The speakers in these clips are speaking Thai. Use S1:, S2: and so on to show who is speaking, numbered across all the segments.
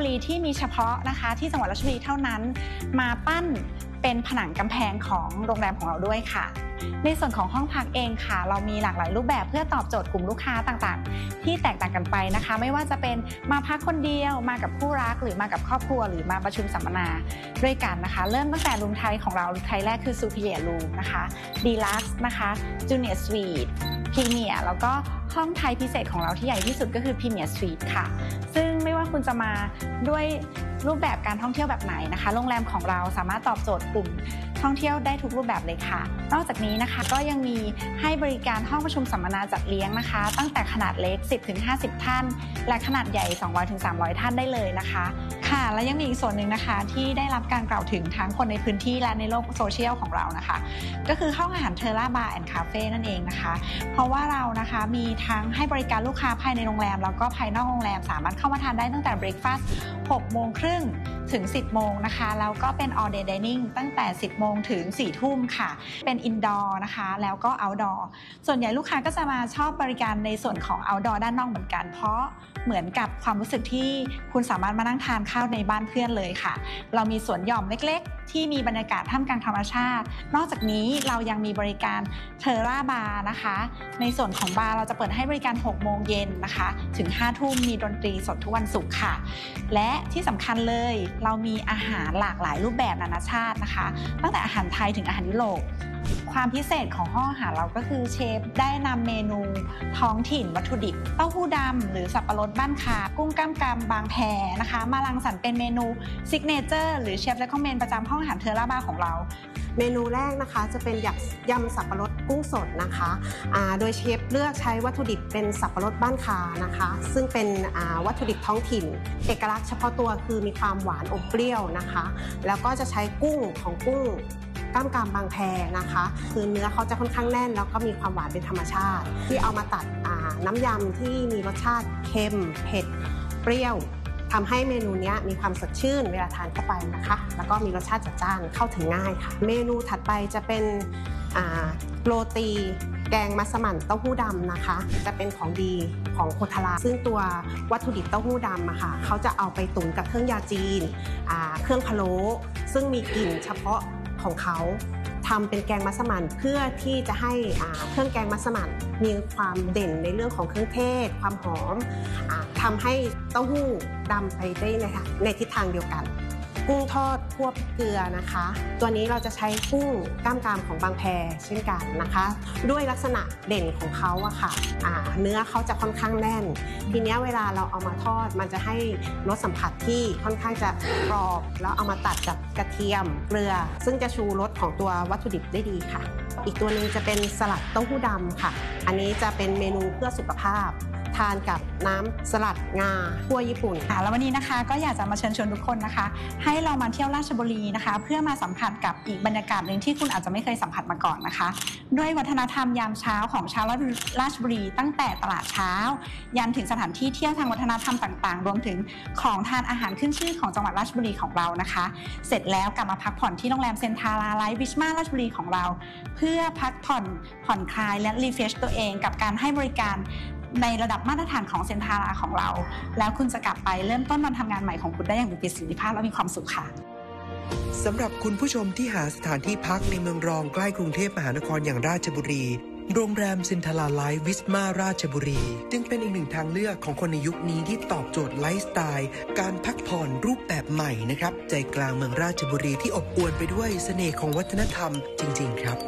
S1: รีที่มีเฉพาะนะคะที่จังหวัดราชบุรีเท่านั้นมาปั้นเป็นผนังกำแพงของโรงแรมของเราด้วยค่ะในส่วนของห้องพักเองค่ะเรามีหลากหลายรูปแบบเพื่อตอบโจทย์กลุ่มลูกค้าต่างๆที่แตกต่างกันไปนะคะไม่ว่าจะเป็นมาพักคนเดียวมากับคู่รักหรือมากับครอบครัวหรือมาประชุมสัมมนาด้วยกันนะคะเริ่มตั้งแต่รูมไทยของเรารูมไทยแรกคือ Superior Room นะคะ Deluxe นะคะ Junior Suite Premier แล้วก็ห้องไทยพิเศษของเราที่ใหญ่ที่สุดก็คือ Premier Suite ค่ะซึ่งไม่ว่าคุณจะมาด้วยรูปแบบการท่องเที่ยวแบบไหนนะคะโรงแรมของเราสามารถตอบโจทย์กลุ่มท่องเที่ยวได้ทุกรูปแบบเลยค่ะนอกจากนี้นะคะก็ยังมีให้บริการห้องประชุมสัมมนาจัดเลี้ยงนะคะตั้งแต่ขนาดเล็ก 10-50 ท่านและขนาดใหญ่ 200-300 ท่านได้เลยนะคะค่ะและยังมีอีกส่วนหนึ่งนะคะที่ได้รับการกล่าวถึงทั้งคนในพื้นที่และในโลกโซเชียลของเรานะคะก็คือห้องอาหารเทอร่าบาร์แอนด์คาเฟ่นั่นเองนะคะเพราะว่าเรานะคะมีทั้งให้บริการลูกค้าภายในโรงแรมแล้วก็ภายนอกโรงแรมสามารถเข้ามาทานได้ตั้งแต่เบรคฟาสต์ 6:30 นถึง 10 โมงนะคะแล้วก็เป็น all day dining ตั้งแต่ 10 โมงถึง 4 ทุ่มค่ะเป็น indoor นะคะแล้วก็ outdoor ส่วนใหญ่ลูกค้าก็จะมาชอบบริการในส่วนของ outdoor ด้านนอกเหมือนกันเพราะเหมือนกับความรู้สึกที่คุณสามารถมานั่งทานข้าวในบ้านเพื่อนเลยค่ะเรามีสวนหย่อมเล็กๆที่มีบรรยากาศท่ามกลางธรรมชาตินอกจากนี้เรายังมีบริการเทอร่าบาร์นะคะในส่วนของบาร์เราจะเปิดให้บริการ 6 โมงเย็นนะคะถึง 5 ทุ่มมีดนตรีสดทุกวันศุกร์ค่ะและที่สำคัญเลยเรามีอาหารหลากหลายรูปแบบนานาชาตินะคะตั้งแต่อาหารไทยถึงอาหารยุโรปความพิเศษของห้องอาหารเราก็คือเชฟได้นำเมนูท้องถิ่นวัตถุดิบเต้าหู้ดำหรือสับปะรดบ้านขากุ้งกล้ามกรามบางแพนะคะมารังสรรค์เป็นเมนูซิกเนเจอร์หรือเชฟและคอมเมนต์ประจำห้องอาหารเทอร่าบาร์ของเรา
S2: เมนูแรกนะคะจะเป็นยำสับปะรดกุ้งสดนะคะโดยเชฟเลือกใช้วัตถุดิบเป็นสับปะรดบ้านคานะคะซึ่งเป็นวัตถุดิบท้องถิ่นเอกลักษณ์เฉพาะตัวคือมีความหวานอมเปรี้ยวนะคะแล้วก็จะใช้กุ้งกล้ามกรามบางแพนะคะคือเนื้อเขาจะค่อนข้างแน่นแล้วก็มีความหวานเป็นธรรมชาติที่เอามาตัดน้ำยำที่มีรสชาติเค็มเผ็ดเปรี้ยวทำให้เมนูนี้มีความสดชื่นเวลาทานเข้าไปนะคะแล้วก็มีรสชาติจัดจ้านเข้าถึงง่ายค่ะเมนูถัดไปจะเป็นโรตีแกงมัสมั่นเต้าหู้ดำนะคะจะเป็นของดีของโคทาราซึ่งตัววัตถุดิบเต้าหู้ดำค่ะเขาจะเอาไปตุ๋นกับเครื่องยาจีนเครื่องพะโล้ซึ่งมีกลิ่นเฉพาะของเขาทำเป็นแกงมัสมั่นเพื่อที่จะให้เครื่องแกงมัสมั่นมีความเด่นในเรื่องของเครื่องเทศความหอมทำให้เต้าหู้ดำไปได้ในทิศทางเดียวกันกุ้งทอดคั่วพริกเกลือนะคะตัวนี้เราจะใช้กุ้งกล้ามกรามของบางแพเช่นกันนะคะด้วยลักษณะเด่นของเขาอะค่ะเนื้อเขาจะค่อนข้างแน่นทีนี้เวลาเราเอามาทอดมันจะให้รสสัมผัสที่ค่อนข้างจะกรอบแล้วเอามาตัดกับกระเทียมเกลือซึ่งจะชูรสของตัววัตถุดิบได้ดีค่ะอีกตัวนึงจะเป็นสลัดเต้าหู้ดำค่ะอันนี้จะเป็นเมนูเพื่อสุขภาพทานกับน้ำสลัดงาคั่วญี่ปุ่น
S1: แล้ววันนี้นะคะก็อยากจะมาเชิญชวนทุกคนนะคะให้เรามาเที่ยวราชบุรีนะคะเพื่อมาสัมผัสกับอีกบรรยากาศหนึ่งที่คุณอาจจะไม่เคยสัมผัสมาก่อนนะคะด้วยวัฒนธรรมยามเช้าของชาวราชบุรีตั้งแต่ตลาดเช้ายันถึงสถานที่เที่ยวทางวัฒนธรรมต่างๆรวมถึงของทานอาหารขึ้นชื่อของจังหวัดราชบุรีของเรานะคะเสร็จแล้วกลับมาพักผ่อนที่โรงแรมเซ็นทาราไลท์วิชมาราชบุรีของเราเพื่อพักผ่อนคลายและรีเฟรชตัวเองกับการให้บริการในระดับมาตรฐานของเซ็นทาราของเราแล้วคุณจะกลับไปเริ่มต้นวันทำงานใหม่ของคุณได้อย่างมีประสิทธิภาพและมีความสุขค่ะ
S3: สำหรับคุณผู้ชมที่หาสถานที่พักในเมืองรองใกล้กรุงเทพมหานครอย่างราชบุรีโรงแรมเซ็นทราไลท์วิสมาราชบุรีจึงเป็นอีกหนึ่งทางเลือกของคนในยุคนี้ที่ตอบโจทย์ไลฟ์สไตล์การพักผ่อนรูปแบบใหม่นะครับใจกลางเมืองราชบุรีที่อบอวลไปด้วยเสน่ห์ของวัฒนธรรมจริงๆครับ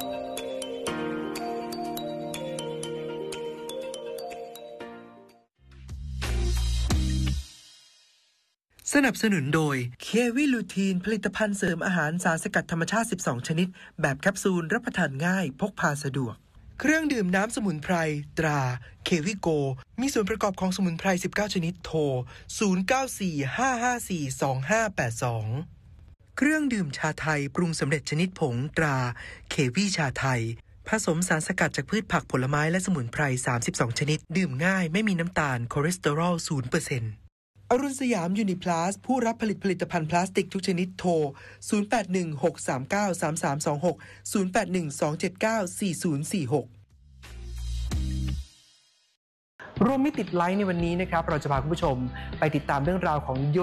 S3: สนับสนุนโดยเควิลูทีนผลิตภัณฑ์เสริมอาหารสารสกัดธรรมชาติ12ชนิดแบบแคปซูลรับประทานง่ายพกพาสะดวกเครื่องดื่มน้ำสมุนไพรตราเควิโกมีส่วนประกอบของสมุนไพร19ชนิดโทร0945542582เครื่องดื่มชาไทยปรุงสำเร็จชนิดผงตราเควิชาไทยผสมสารสกัดจากพืชผักผลไม้และสมุนไพร32ชนิดดื่มง่ายไม่มีน้ำตาลคอเลสเตอรอล 0%อรุณสยามยูนิพลัสผู้รับผลิตภัณฑ์พลาสติกทุกชนิดโทร0816393326 0812794046รวมมิติไลฟ์ในวันนี้นะครับเราจะพาคุณผู้ชมไปติดตามเรื่องราวของ